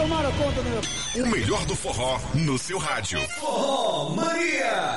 tomaram conta do meu... O melhor do forró no seu rádio. Forró Mania!